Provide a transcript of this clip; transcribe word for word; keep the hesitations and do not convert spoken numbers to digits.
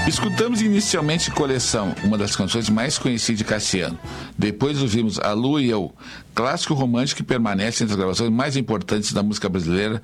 Escutamos inicialmente Coleção, uma das canções mais conhecidas de Cassiano. Depois ouvimos A Lua e Eu, clássico romântico que permanece entre as gravações mais importantes da música brasileira